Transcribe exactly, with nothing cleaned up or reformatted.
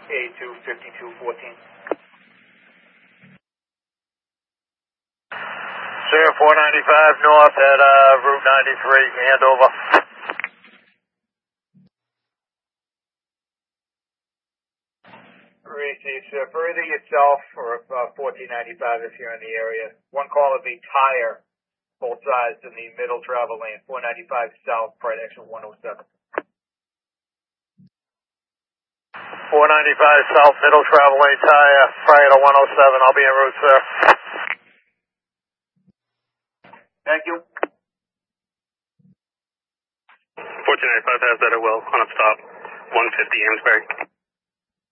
A two fifty-two fourteen. Sir, four ninety-five north at uh, Route ninety-three, handover. Received, sir. Further yourself or uh, fourteen ninety-five if you're in the area. One call of the tire, both sides in the middle travel lane, four ninety-five south, right exit one oh seven. four ninety-five south, middle travel lane tire, prior to one oh seven. I'll be en route, sir. Thank you. fourteen ninety-five has that at will, on a stop, one fifty Amesbury.